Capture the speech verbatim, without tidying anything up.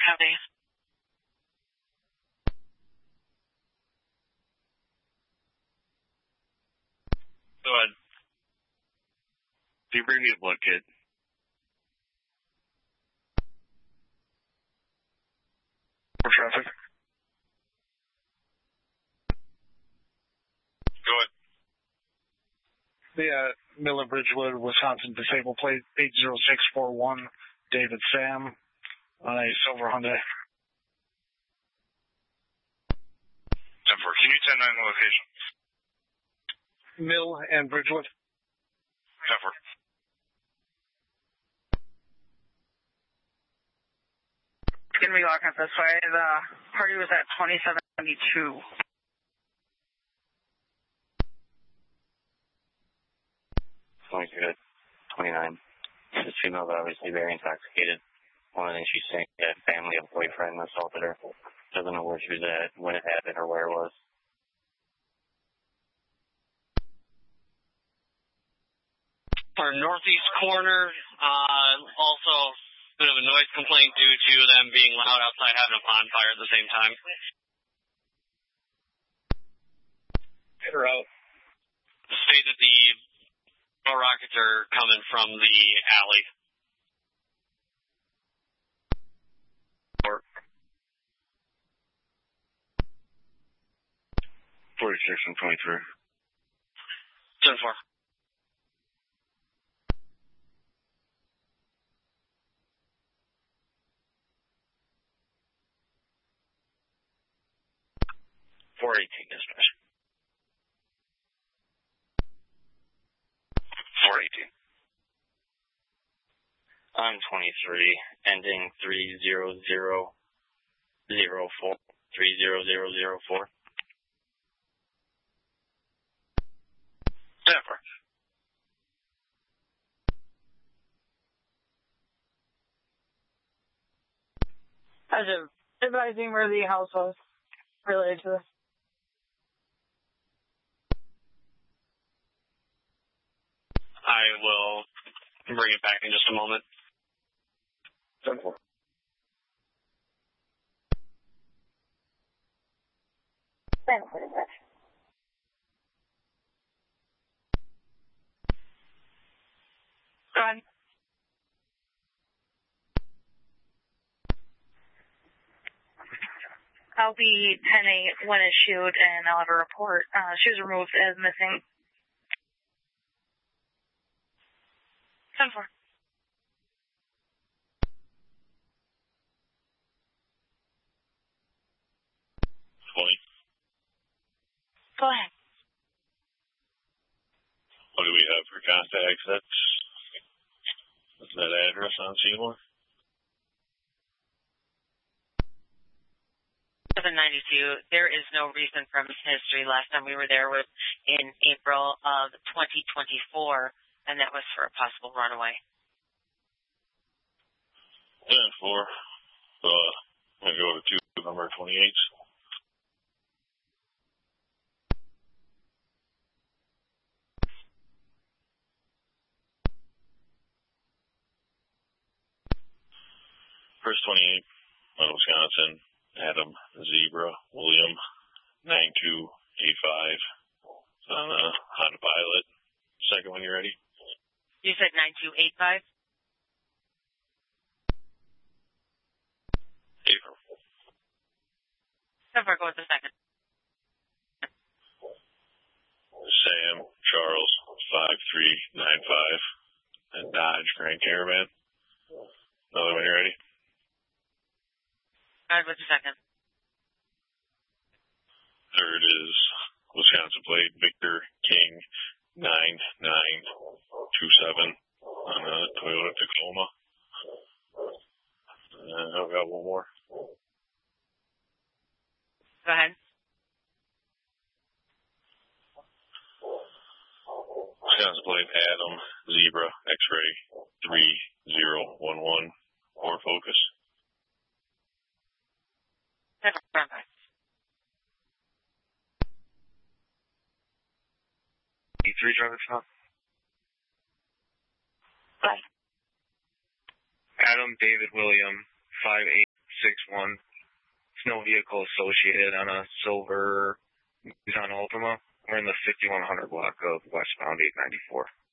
Copy. Go ahead. Do you bring me a blood kit? For traffic. Go ahead. The uh, Miller Bridgewood, Wisconsin disabled plate eight zero six four one, David Sam, on a silver Hyundai. ten four. Can you ten nine the location? Mill and Bridgewood. ten four. It's going to be walking up this way. The party was at twenty-seven seventy-two. Going good. twenty-nine. This female is obviously very intoxicated. One of the things she's saying is that family of boyfriend assaulted her. Doesn't know where she was at, when it happened, or where it was. Our northeast corner, uh, also a bit of a noise complaint due to them being loud outside having a bonfire at the same time. Get her out. State that the rockets are coming from the alley. forty-six and twenty-three. ten four. four eighteen, dispatch. four eighteen. I'm twenty-three, ending three zero zero zero four. three zero zero zero four. ten four. As of advising where the house was related to this. I will bring it back in just a moment. ten four. ten four, dispatch. Go ahead. I'll be ten eight when issued, and I'll have a report. Uh, she was removed as missing. ten four. twenty. Go ahead. What do we have for contacts? That's, that's that address on Seymour? seven ninety-two, there is no recent premise history. Last time we were there was in April of twenty twenty-four, and that was for a possible runaway. ten four. So, I'm going to go to two, number twenty-eight. First twenty-eight, Wisconsin, Adam, Zebra, William, nine two eight five, on a Honda Pilot. Second one, you ready? You said nine two eight five? April. So far, go with the second. Sam, Charles, five three nine five, and Dodge Grand Caravan. Another one, you ready? All right, what's the second? Third is Wisconsin plate, Victor King, nine nine two seven, on a Toyota Tacoma. And I've got one more. Go ahead. Wisconsin plate, Adam, Zebra, X-ray, three zero one one, Ford Focus. Never remember. E three driver stop. Bye. Adam David William, five eight six one. There's no vehicle associated on a silver Nissan Altima. We're in the fifty-one hundred block of westbound eight ninety-four.